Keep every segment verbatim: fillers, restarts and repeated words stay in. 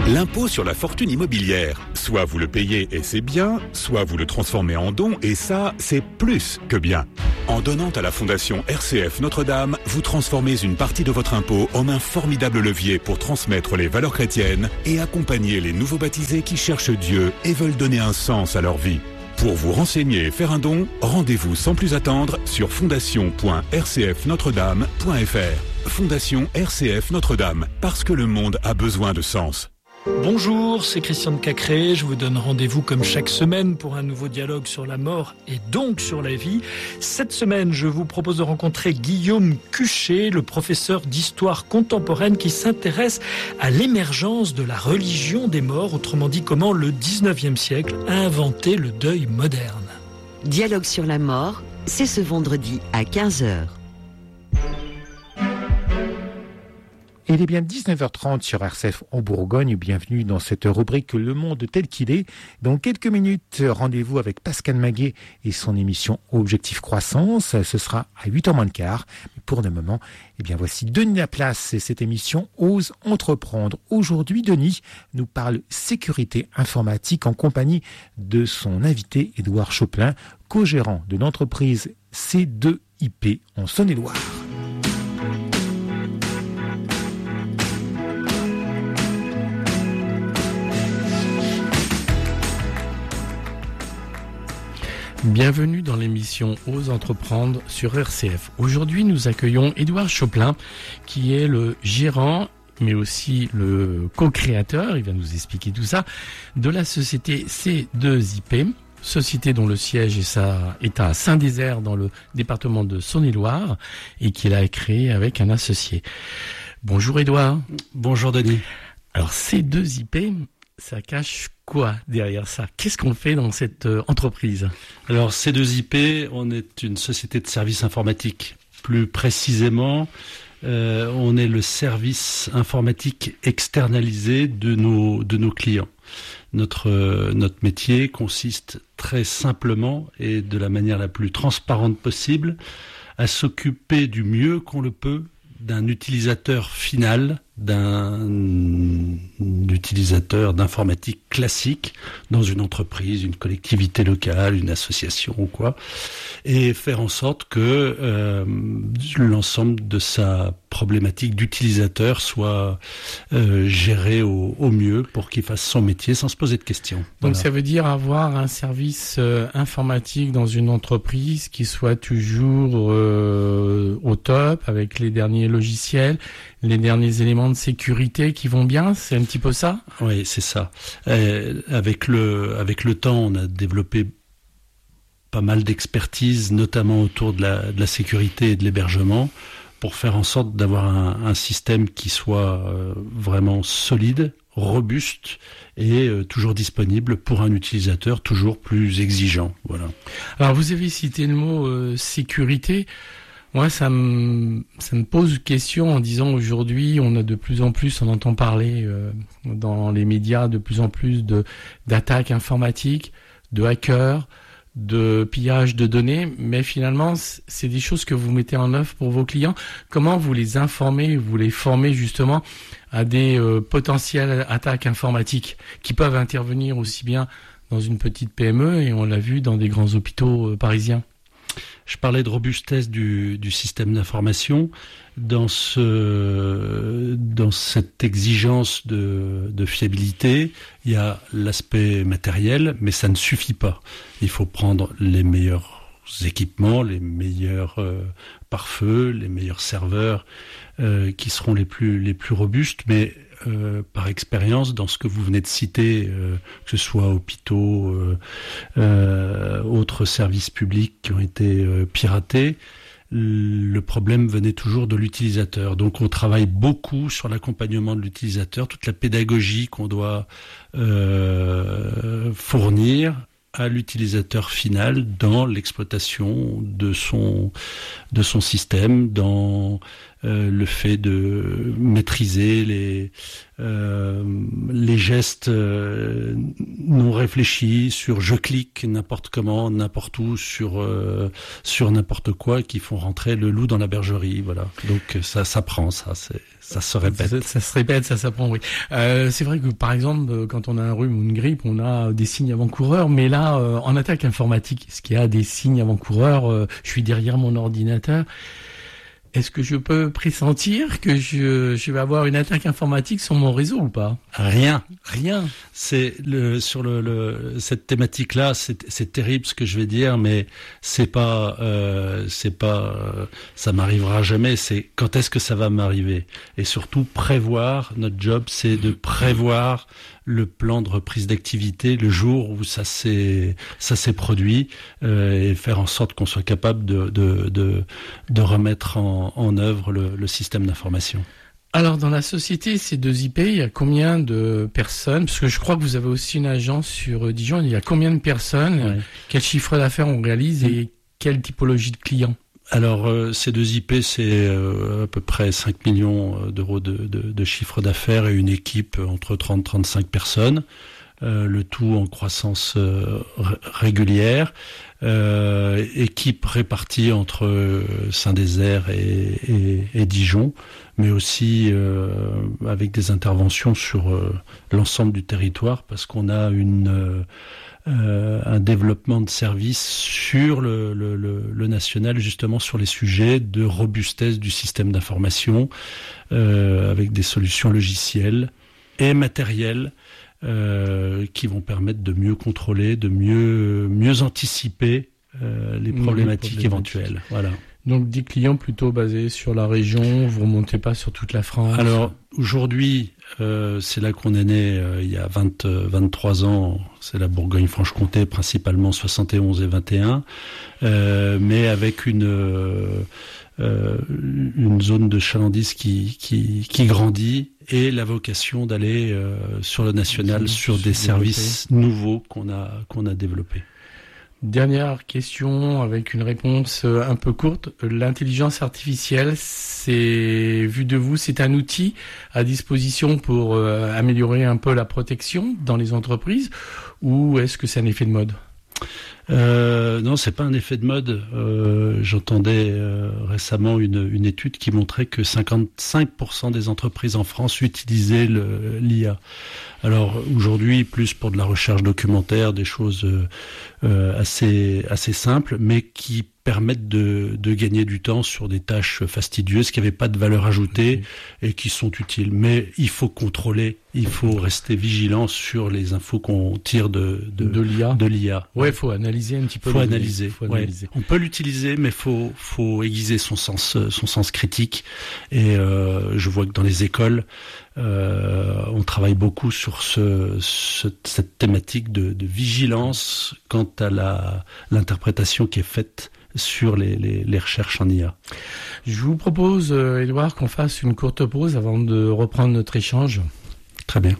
L'impôt sur la fortune immobilière. Soit vous le payez et c'est bien, soit vous le transformez en don et ça, c'est plus que bien. En donnant à la Fondation R C F Notre-Dame, vous transformez une partie de votre impôt en un formidable levier pour transmettre les valeurs chrétiennes et accompagner les nouveaux baptisés qui cherchent Dieu et veulent donner un sens à leur vie. Pour vous renseigner et faire un don, rendez-vous sans plus attendre sur fondation point r c f notre dame point f r. Fondation R C F Notre-Dame, parce que le monde a besoin de sens. Bonjour, c'est Christian de Cacré. Je vous donne rendez-vous comme chaque semaine pour un nouveau dialogue sur la mort et donc sur la vie. Cette semaine, je vous propose de rencontrer Guillaume Cuchet, le professeur d'histoire contemporaine qui s'intéresse à l'émergence de la religion des morts, autrement dit comment le dix-neuvième siècle a inventé le deuil moderne. Dialogue sur la mort, c'est ce vendredi à quinze heures. Il est bien dix-neuf heures trente sur R C F en Bourgogne. Bienvenue dans cette rubrique Le Monde tel qu'il est. Dans quelques minutes, rendez-vous avec Pascal Maguet et son émission Objectif Croissance. Ce sera à huit heures moins le quart. Pour le moment, eh bien voici Denis Laplace et cette émission Ose Entreprendre. Aujourd'hui, Denis nous parle sécurité informatique en compagnie de son invité Édouard Choplin, co-gérant de l'entreprise C deux I P en Saône-et-Loire. Bienvenue dans l'émission Ose Entreprendre sur R C F. Aujourd'hui, nous accueillons Édouard Choplin, qui est le gérant, mais aussi le co-créateur, il va nous expliquer tout ça, de la société C deux I P, société dont le siège est, sa, est à Saint-Désert dans le département de Saône-et-Loire et qu'il a créé avec un associé. Bonjour Édouard. Bonjour Denis. Alors C deux I P, ça cache quoi derrière ça? Qu'est-ce qu'on fait dans cette euh, entreprise? Alors C deux I P, on est une société de services informatiques. Plus précisément, euh, on est le service informatique externalisé de nos, de nos clients. Notre, euh, notre métier consiste très simplement et de la manière la plus transparente possible à s'occuper du mieux qu'on le peut d'un utilisateur final, d'un utilisateur d'informatique classique dans une entreprise, une collectivité locale, une association ou quoi, et faire en sorte que euh, l'ensemble de sa problématique d'utilisateur soit euh, géré au, au mieux pour qu'il fasse son métier sans se poser de questions. Donc voilà. Ça veut dire avoir un service euh, informatique dans une entreprise qui soit toujours euh, au top, avec les derniers logiciels, les derniers éléments de sécurité qui vont bien, c'est un petit peu ça? Oui, c'est ça. Euh, avec le, avec le temps, on a développé pas mal d'expertise, notamment autour de la, de la sécurité et de l'hébergement, pour faire en sorte d'avoir un, un système qui soit euh, vraiment solide, robuste et euh, toujours disponible pour un utilisateur toujours plus exigeant. Voilà. Alors vous avez cité le mot euh, sécurité. Moi, ça me, ça me pose question en disant aujourd'hui, on a de plus en plus, on entend parler euh, dans les médias de plus en plus de d'attaques informatiques, de hackers, de pillage de données, mais finalement, c'est des choses que vous mettez en œuvre pour vos clients. Comment vous les informez, vous les formez justement à des euh, potentielles attaques informatiques qui peuvent intervenir aussi bien dans une petite P M E et on l'a vu dans des grands hôpitaux euh, parisiens? Je parlais de robustesse du, du système d'information. Dans ce, dans cette exigence de, de fiabilité, il y a l'aspect matériel, mais ça ne suffit pas. Il faut prendre les meilleurs équipements, les meilleurs euh, pare-feux, les meilleurs serveurs euh, qui seront les plus, les plus robustes, mais Euh, par expérience, dans ce que vous venez de citer, euh, que ce soit hôpitaux, euh, euh, autres services publics qui ont été euh, piratés, le problème venait toujours de l'utilisateur. Donc on travaille beaucoup sur l'accompagnement de l'utilisateur, toute la pédagogie qu'on doit euh, fournir à l'utilisateur final dans l'exploitation de son de son système, dans euh, le fait de maîtriser les euh, les gestes euh, non réfléchis sur je clique n'importe comment, n'importe où, sur euh, sur n'importe quoi, qui font rentrer le loup dans la bergerie. Voilà. Donc ça s'apprend, ça, c'est ça se répète. Ça, ça se répète, ça s'apprend, oui. Euh, c'est vrai que par exemple, quand on a un rhume ou une grippe, on a des signes avant-coureurs, mais là, euh, en attaque informatique, est-ce qu'il y a des signes avant-coureurs? euh, Je suis derrière mon ordinateur. Est-ce que je peux pressentir que je, je vais avoir une attaque informatique sur mon réseau ou pas? Rien. Rien. C'est le sur le, le cette thématique-là, c'est c'est terrible ce que je vais dire, mais c'est pas euh, c'est pas euh, ça m'arrivera jamais. C'est quand est-ce que ça va m'arriver? Et surtout prévoir. Notre job, c'est de prévoir le plan de reprise d'activité le jour où ça s'est ça s'est produit euh, et faire en sorte qu'on soit capable de de de, de remettre en, en œuvre le, le système d'information. Alors, dans la société C deux I P, il y a combien de personnes? Parce que je crois que vous avez aussi une agence sur Dijon. Il y a combien de personnes? Ouais. Quel chiffre d'affaires on réalise et quelle typologie de clients? Alors, euh, C deux I P, c'est euh, à peu près cinq millions d'euros de, de, de chiffre d'affaires et une équipe entre trente et trente-cinq personnes. Euh, le tout en croissance euh, r- régulière. Euh, équipe répartie entre euh, Saint-Désert et, et, et Dijon, mais aussi euh, avec des interventions sur euh, l'ensemble du territoire, parce qu'on a une euh, euh, un développement de services sur le, le, le, le national, justement sur les sujets de robustesse du système d'information, euh, avec des solutions logicielles et matérielles euh, qui vont permettre de mieux contrôler, de mieux mieux anticiper euh, les problématiques éventuelles. Voilà. Donc des clients plutôt basés sur la région, vous remontez pas sur toute la France? Alors aujourd'hui, euh, c'est là qu'on est né euh, il y a vingt, vingt-trois ans, c'est la Bourgogne-Franche-Comté, principalement soixante et onze et vingt et un, euh, mais avec une euh, euh, une zone de chalandise qui, qui, qui grandit et la vocation d'aller euh, sur le national, sur des services nouveaux qu'on a, qu'on a développés. Dernière question avec une réponse un peu courte. L'intelligence artificielle, c'est, vu de vous, c'est un outil à disposition pour euh, améliorer un peu la protection dans les entreprises, ou est-ce que c'est un effet de mode? Euh, non, c'est pas un effet de mode. Euh, j'entendais euh, récemment une, une étude qui montrait que cinquante-cinq pour cent des entreprises en France utilisaient le, l'I A. Alors aujourd'hui, plus pour de la recherche documentaire, des choses euh, assez assez simples, mais qui permettent de, de gagner du temps sur des tâches fastidieuses qui n'avaient pas de valeur ajoutée et qui sont utiles. Mais il faut contrôler, il faut rester vigilant sur les infos qu'on tire de, de, de l'I A. De l'I A. Ouais, il faut analyser un petit peu. Faut analyser. Faut ouais. analyser. On peut l'utiliser, mais faut faut aiguiser son sens, son sens critique. Et euh, je vois que dans les écoles, euh, on travaille beaucoup sur ce, ce cette thématique de, de vigilance quant à la l'interprétation qui est faite sur les, les, les recherches en I A. Je vous propose, euh, Édouard, qu'on fasse une courte pause avant de reprendre notre échange. Très bien.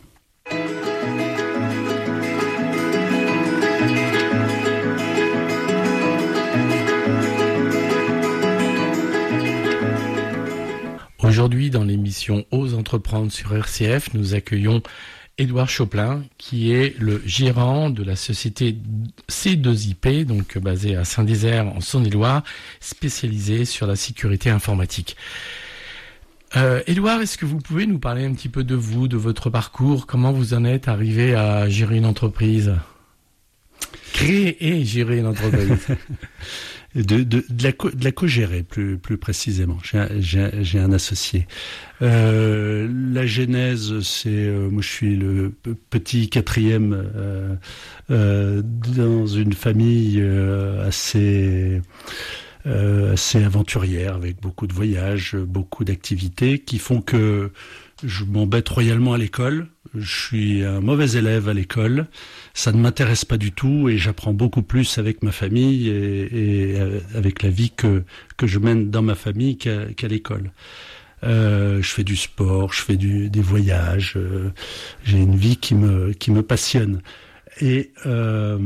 Aujourd'hui, dans l'émission Ose entreprendre sur R C F, nous accueillons Édouard Choplin, qui est le gérant de la société C deux I P, donc basée à Saint-Désert en Saône-et-Loire, spécialisée sur la sécurité informatique. Euh, Édouard, est-ce que vous pouvez nous parler un petit peu de vous, de votre parcours? Comment vous en êtes arrivé à gérer une entreprise? Créer et gérer une entreprise. De, de, de la co, de la co-gérer plus plus précisément. J'ai un, j'ai, j'ai un associé. Euh, la genèse, c'est euh, moi je suis le petit quatrième euh, euh, dans une famille euh, assez euh, assez aventurière, avec beaucoup de voyages, beaucoup d'activités qui font que je m'embête royalement à l'école. Je suis un mauvais élève à l'école. Ça ne m'intéresse pas du tout et j'apprends beaucoup plus avec ma famille et, et avec la vie que que je mène dans ma famille qu'à, qu'à l'école. Euh, je fais du sport, je fais du, des voyages. Euh, j'ai une vie qui me qui me passionne. Et euh,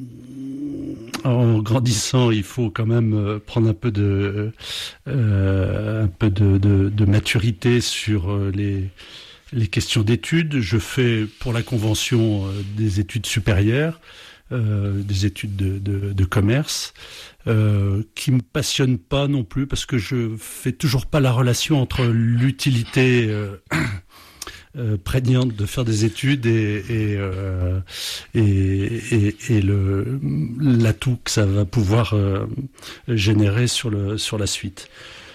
en grandissant, il faut quand même prendre un peu de, euh, un peu de, de, de maturité sur les, les questions d'études. Je fais pour la convention des études supérieures, euh, des études de, de, de commerce. Euh, qui me passionne pas non plus parce que je fais toujours pas la relation entre l'utilité euh, euh, prégnante de faire des études et et, euh, et, et, et le l'atout que ça va pouvoir euh, générer sur le sur la suite.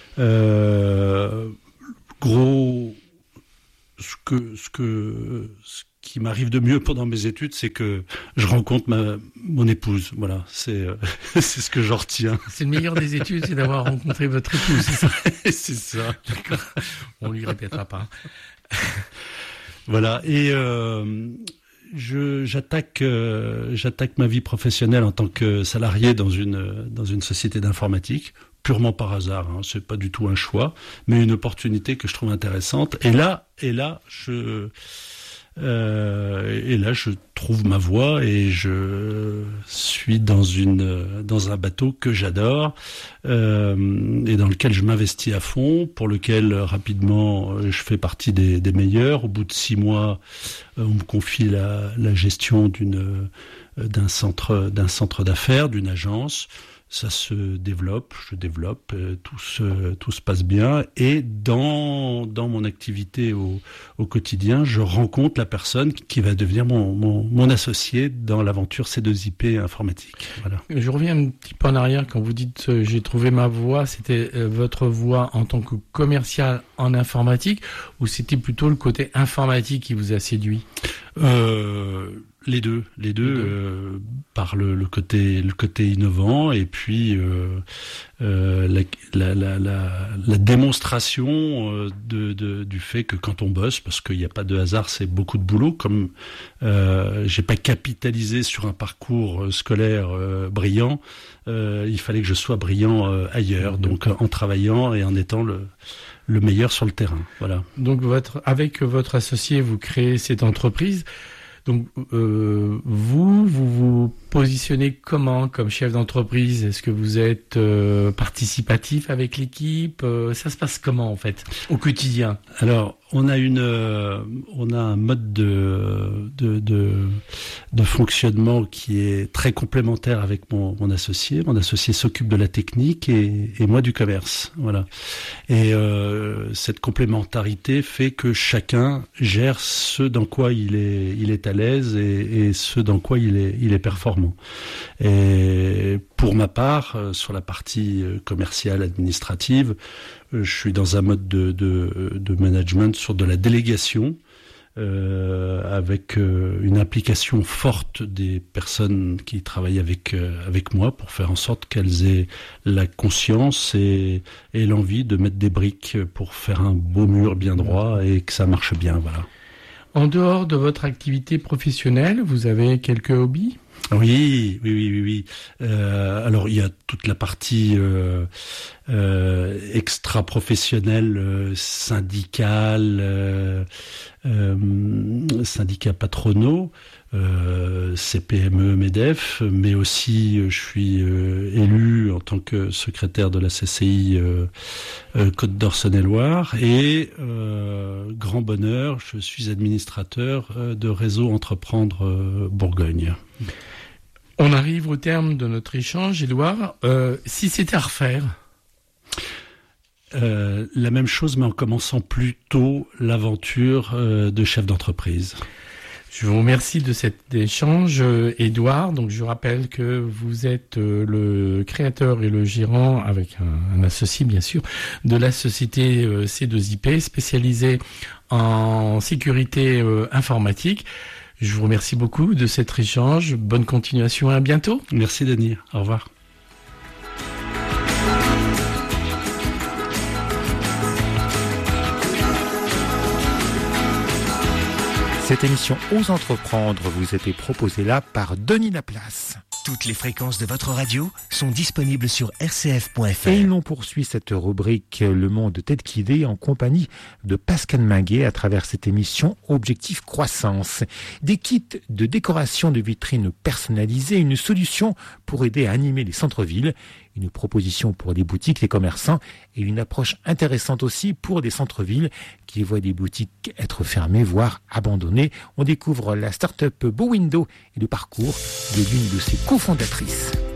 Euh, gros, ce que ce que ce qui m'arrive de mieux pendant mes études, c'est que je rencontre ma, mon épouse. Voilà, c'est euh, c'est ce que j'en retiens. C'est le meilleur des études, c'est d'avoir rencontré votre épouse, c'est ça? C'est ça. D'accord. On lui répétera pas. Voilà, et euh, je j'attaque euh, j'attaque ma vie professionnelle en tant que salarié dans une dans une société d'informatique. Purement par hasard, hein, c'est pas du tout un choix, mais une opportunité que je trouve intéressante. Et là, et là, je Euh, et là, je trouve ma voie et je suis dans une dans un bateau que j'adore euh, et dans lequel je m'investis à fond, pour lequel rapidement je fais partie des, des meilleurs. Au bout de six mois, on me confie la, la gestion d'une d'un centre d'un centre d'affaires, d'une agence. Ça se développe, je développe, euh, tout se tout se passe bien, et dans dans mon activité au au quotidien, je rencontre la personne qui va devenir mon mon, mon associé dans l'aventure C deux I P informatique. Voilà. Je reviens un petit peu en arrière quand vous dites euh, j'ai trouvé ma voie. C'était euh, votre voie en tant que commercial en informatique, ou c'était plutôt le côté informatique qui vous a séduit? Euh, les deux, les deux, les deux. Euh, par le, le côté, le côté innovant, et puis euh, euh, la, la, la, la, la démonstration de, de, du fait que quand on bosse, parce qu'il n'y a pas de hasard, c'est beaucoup de boulot. Comme euh, j'ai pas capitalisé sur un parcours scolaire euh, brillant, euh, il fallait que je sois brillant euh, ailleurs, donc en travaillant et en étant le le meilleur sur le terrain. Voilà. Donc votre, avec votre associé, vous créez cette entreprise. Donc euh, vous, vous vous positionnez comment comme chef d'entreprise? Est-ce que vous êtes euh, participatif avec l'équipe? euh, Ça se passe comment en fait au quotidien? Alors on a une, euh, on a un mode de, de de de fonctionnement qui est très complémentaire avec mon, mon associé. Mon associé s'occupe de la technique et, et moi du commerce. Voilà. Et euh, cette complémentarité fait que chacun gère ce dans quoi il est il est à l'aise et, et ce dans quoi il est il est performant. Et pour ma part, sur la partie commerciale administrative, je suis dans un mode de, de, de management sur de la délégation, euh, avec euh, une implication forte des personnes qui travaillent avec euh, avec moi, pour faire en sorte qu'elles aient la conscience et, et l'envie de mettre des briques pour faire un beau mur bien droit et que ça marche bien. Voilà. En dehors de votre activité professionnelle, vous avez quelques hobbies? Oui, oui, oui, oui, oui. Euh, alors il y a toute la partie euh, euh, extra-professionnelle, euh, syndicale, euh, euh, syndicats patronaux, euh, C P M E, MEDEF, mais aussi je suis euh, élu en tant que secrétaire de la C C I euh, euh, Côte d'Or Saône-et-Loire, et euh, grand bonheur, je suis administrateur euh, de Réseau Entreprendre euh, Bourgogne. On arrive au terme de notre échange, Édouard. Euh, si c'était à refaire? Euh, la même chose, mais en commençant plus tôt l'aventure euh, de chef d'entreprise. Je vous remercie de cet échange, Édouard. Donc, je rappelle que vous êtes le créateur et le gérant, avec un, un associé bien sûr, de la société C deux I P, spécialisée en sécurité euh, informatique. Je vous remercie beaucoup de cet échange. Bonne continuation et à bientôt. Merci Denis. Au revoir. Cette émission Ose Entreprendre vous était proposée là par Denis Laplace. Toutes les fréquences de votre radio sont disponibles sur r c f point f r. Et l'on poursuit cette rubrique Le Monde tel qu'il est en compagnie de Pascal Maguet à travers cette émission Objectif Croissance. Des kits de décoration de vitrines personnalisées, une solution pour aider à animer les centres-villes, une proposition pour les boutiques, les commerçants et une approche intéressante aussi pour des centres-villes qui voient des boutiques être fermées, voire abandonnées. On découvre la start-up Beau Window et le parcours de l'une de ses cofondatrices.